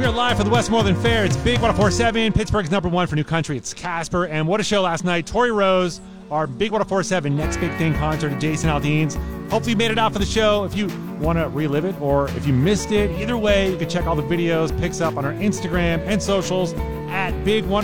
We are live for the Westmoreland Fair. It's Big 104.7, Pittsburgh's #1 for new country. It's Casper, and what a show last night. Tori Rose, our Big 104.7 Next Big Thing concert at Jason Aldean's. Hopefully you made it out for the show. If you want to relive it or if you missed it, either way, you can check all the videos, pics up on our Instagram and socials at Big 104.7.